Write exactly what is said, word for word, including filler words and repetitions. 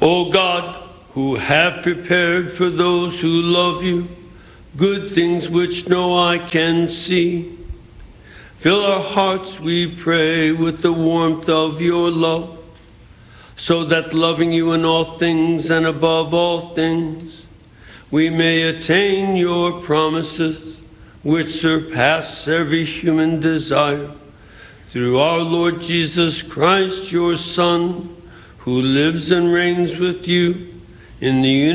O God, who have prepared for those who love you good things which no eye can see, fill our hearts, we pray, with the warmth of your love, so that loving you in all things and above all things, we may attain your promises, which surpass every human desire. Through our Lord Jesus Christ, your Son, who lives and reigns with you in the